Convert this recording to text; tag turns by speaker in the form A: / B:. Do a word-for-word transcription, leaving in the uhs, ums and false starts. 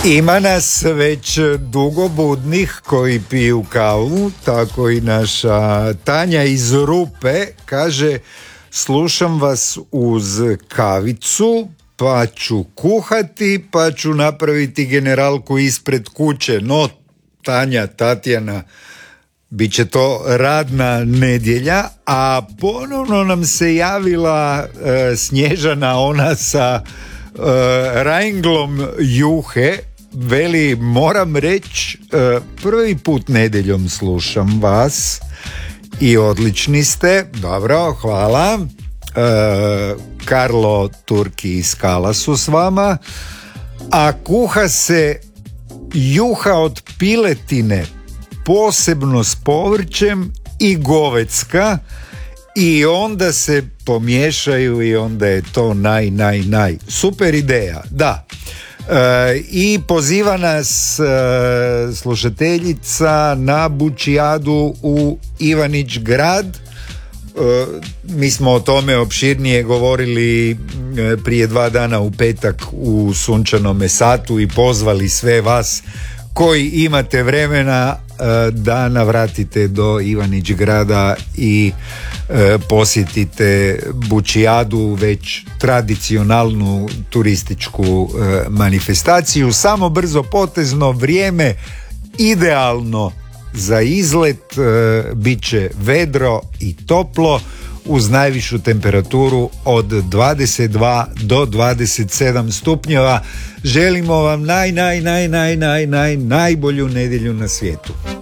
A: Ima nas već dugo budnih koji piju kavu, tako i naša Tanja iz Rupe kaže: slušam vas uz kavicu, pa ću kuhati, pa ću napraviti generalku ispred kuće. No, Tanja, Tatjana, bit će to radna nedjelja, a ponovno nam se javila e, Snježana, ona sa e, ranglom juhe. Veli, moram reći, e, prvi put nedjeljom slušam vas i odlični ste. Dobro, hvala. E, Karlo Turki iz Kala su s vama. A kuha se juha od piletine, posebno s povrćem, i govecka, i onda se pomiješaju i onda je to naj, naj, naj. Super ideja, da. E, I poziva nas e, slušateljica na bučijadu u Ivanić Grad. E, mi smo o tome opširnije govorili e, prije dva dana u petak u Sunčanome satu i pozvali sve vas koji imate vremena e, da navratite do Ivanić Grada i e, posjetite bučijadu, već tradicionalnu turističku e, manifestaciju. Samo brzo potezno vrijeme, idealno za izlet, e, bit će vedro i toplo uz najvišu temperaturu od dvadeset dva do dvadeset sedam stupnjeva. Želimo vam naj, naj, naj, naj, naj, naj, najbolju nedjelju na svijetu.